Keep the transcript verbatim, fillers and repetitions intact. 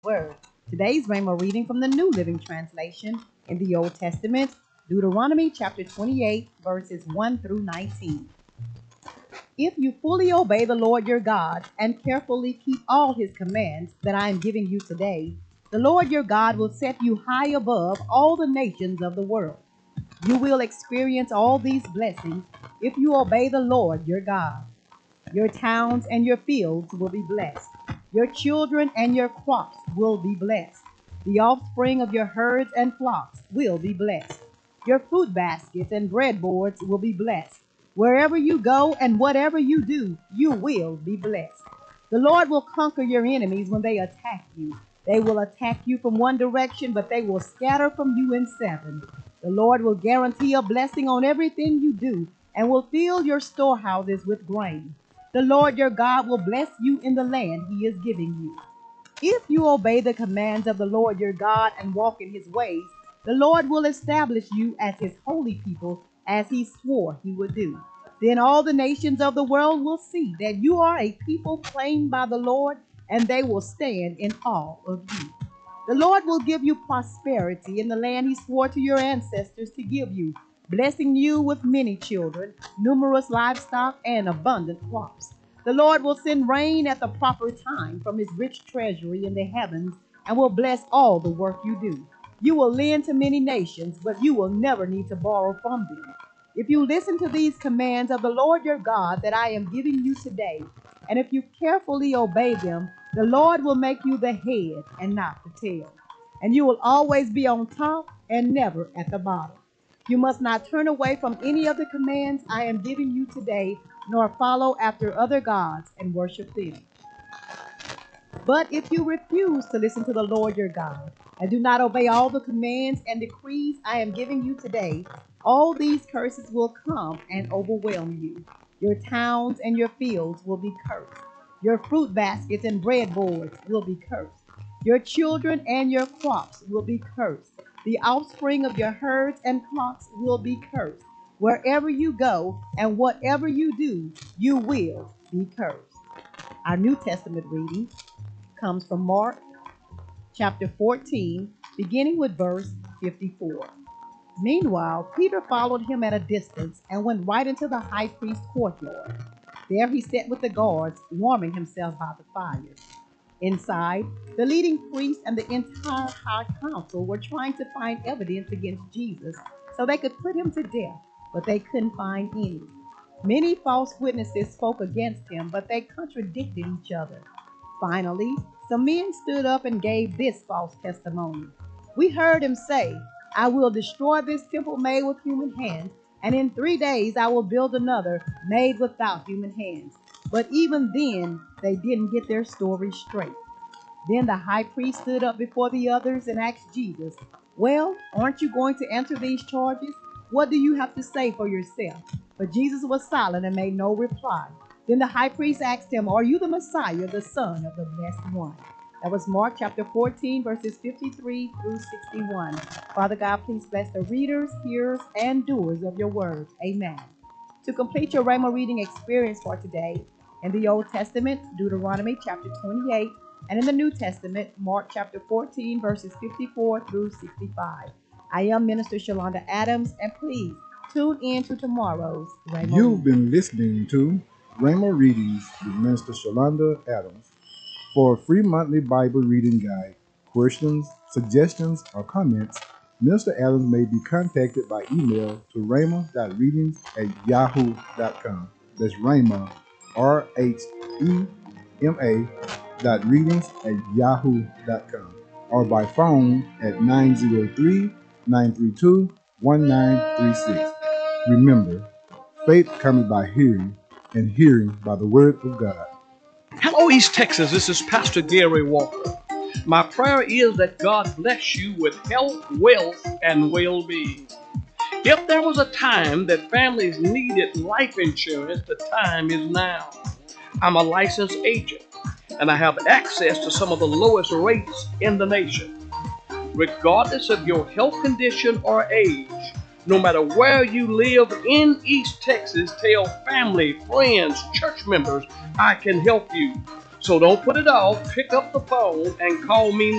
Word. Today's Rhema reading from the New Living Translation in the Old Testament, Deuteronomy chapter twenty-eight, verses one through nineteen. If you fully obey the Lord your God and carefully keep all his commands that I am giving you today, the Lord your God will set you high above all the nations of the world. You will experience all these blessings if you obey the Lord your God. Your towns and your fields will be blessed. Your children and your crops will be blessed. The offspring of your herds and flocks will be blessed. Your fruit baskets and breadboards will be blessed. Wherever you go and whatever you do, you will be blessed. The Lord will conquer your enemies when they attack you. They will attack you from one direction, but they will scatter from you in seven. The Lord will guarantee a blessing on everything you do and will fill your storehouses with grain. The Lord your God will bless you in the land he is giving you. If you obey the commands of the Lord your God and walk in his ways, the Lord will establish you as his holy people, as he swore he would do. Then all the nations of the world will see that you are a people claimed by the Lord, and they will stand in awe of you. The Lord will give you prosperity in the land he swore to your ancestors to give you, blessing you with many children, numerous livestock, and abundant crops. The Lord will send rain at the proper time from his rich treasury in the heavens and will bless all the work you do. You will lend to many nations, but you will never need to borrow from them. If you listen to these commands of the Lord your God that I am giving you today, and if you carefully obey them, the Lord will make you the head and not the tail. And you will always be on top and never at the bottom. You must not turn away from any of the commands I am giving you today, nor follow after other gods and worship them. But if you refuse to listen to the Lord your God, and do not obey all the commands and decrees I am giving you today, all these curses will come and overwhelm you. Your towns and your fields will be cursed. Your fruit baskets and breadboards will be cursed. Your children and your crops will be cursed. The offspring of your herds and flocks will be cursed. Wherever you go and whatever you do, you will be cursed. Our New Testament reading comes from Mark chapter fourteen, beginning with verse fifty-four. Meanwhile, Peter followed him at a distance and went right into the high priest's courtyard. There he sat with the guards, warming himself by the fire. Inside, the leading priests and the entire high council were trying to find evidence against Jesus so they could put him to death, but they couldn't find any. Many false witnesses spoke against him, but they contradicted each other. Finally, some men stood up and gave this false testimony. We heard him say, I will destroy this temple made with human hands, and in three days I will build another made without human hands. But even then, they didn't get their story straight. Then the high priest stood up before the others and asked Jesus, Well, aren't you going to answer these charges? What do you have to say for yourself? But Jesus was silent and made no reply. Then the high priest asked him, Are you the Messiah, the Son of the Blessed One? That was Mark chapter fourteen, verses fifty-three through sixty-one. Father God, please bless the readers, hearers, and doers of your word. Amen. To complete your Rhema reading experience for today, in the Old Testament, Deuteronomy chapter twenty-eight, and in the New Testament, Mark chapter fourteen, verses fifty-four through sixty-five. I am Minister Shalonda Adams, and please tune in to tomorrow's Rhema You've reading. been listening to Rhema Readings with Minister Shalonda Adams. For a free monthly Bible reading guide, questions, suggestions, or comments, Minister Adams may be contacted by email to rhema.readings at yahoo dot com. That's Rhema, R H E M A dot readings at yahoo dot com. Or by phone at nine zero three, nine three two, one nine three six. Remember, faith cometh by hearing, and hearing by the word of God. Hello, East Texas. This is Pastor Gary Walker. My prayer is that God bless you with health, wealth, and well-being. If there was a time that families needed life insurance, the time is now. I'm a licensed agent, and I have access to some of the lowest rates in the nation. Regardless of your health condition or age, no matter where you live in East Texas, tell family, friends, church members, I can help you. So don't put it off. Pick up the phone and call me